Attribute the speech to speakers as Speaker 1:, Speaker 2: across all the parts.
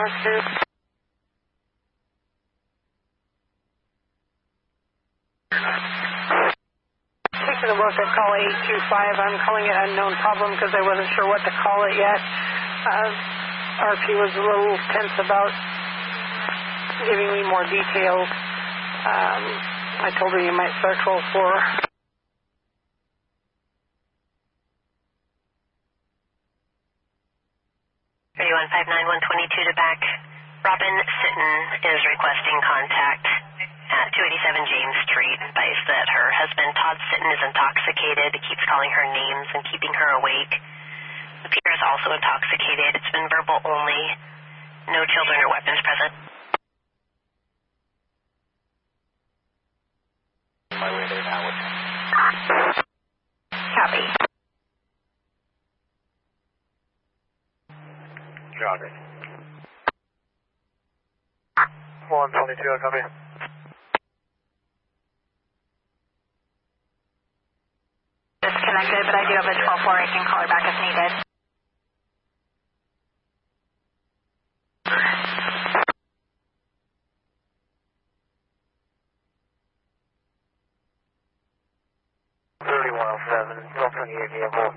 Speaker 1: Taking a look at call 825. I'm calling it unknown problem because I wasn't sure what to call it yet. RP was a little tense about giving me more details. I told her you might start 12-4.
Speaker 2: 3159-122 to back. Robin Sitton is requesting contact at 287 James Street. Advised that her husband, Todd Sitton, is intoxicated. Keeps calling her names and keeping her awake. The peer is also intoxicated. It's been verbal only. No children or weapons present.
Speaker 3: My way there now.
Speaker 2: Copy.
Speaker 3: Roger. 122, I copy.
Speaker 2: Disconnected, but I do have a 12-4. I can call her back if needed.
Speaker 3: Vehicle.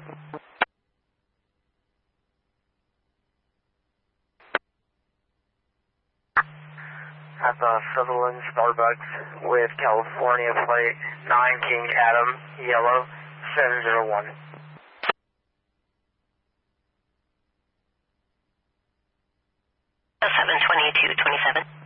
Speaker 3: At the Sutherland Starbucks with California plate 9 King Adam, yellow, 701.
Speaker 2: 722-27.